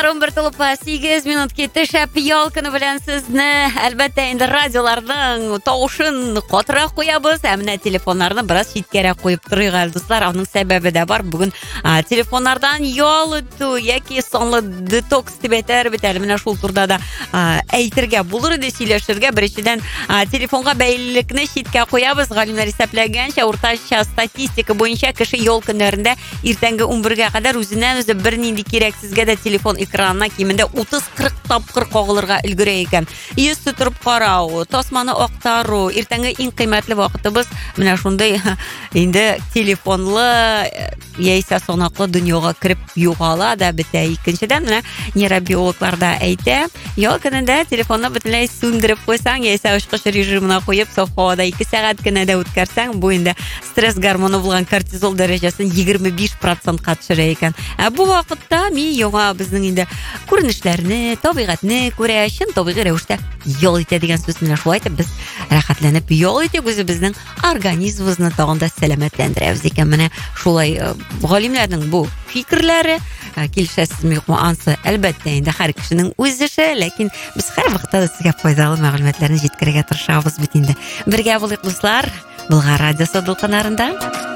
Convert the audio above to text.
Достар, 11:08 минут кетті. Шәп ялкыны белән сезне, әлбәттә, инде радиоларның тавышын катырак куябыз. Әмінә телефоннарны бераз читкәрәк куеп торыйк, достар. Аның сәбәбе дә бар. Бүген телефоннардан ял итү яки сонлы детокс дип әйтәр бит. Менә шул турда да әйтергә булыр иде, сөйләшергә. Беренчедән, телефонга бәйлелекне читкә куябыз. Галимнәр исәпләгәнчә, уртача статистика буенча кеше ял көннәрендә иртәнге 11-гә кадәр үзеннән-үзе бернинди кирәксезгә дә телефон экранына кимендә 30-40 тапкыр кагылырга өлгерә икән. Йөз тутырып карау, тасманы актару, иртәнге иң кыйммәтле вакытыбыз менә шундый инде телефонлы яисә сонаклы дөньяга кирип югала да бетә. Икенчедән менә нейробиологлар да әйтә, ял көнендә телефонны бөтенләй сүндереп куйсаң яисә очкыч режимына куеп, саф һавада 2 сәгать кенә дә үткәрсәң, бу инде стресс гормоны булган кортизол дәрәҗәсен 25%-ка төшерә икән. Бу вакытта ми яңа безнең инде күренешләрне, табигатьне күрә, чын табигый рәвештә ял итә дигән сүз менә шулай итеп без рәхәтләнеп ял итеп үзебезнең организмыбызны тагын да сәламәтләндерәбез икән. Менә шулай галимнәрнең бу фикерләре килешәсезме юкмы, ансы әлбәттә инде һәр кешенең үз эше, ләкин без һәр вакытта сезгә файдалы мәгълүматларны җиткерергә тырышабыз бит инде. Бергә булыйк, дуслар. Болгар радиосы дулкыннарында.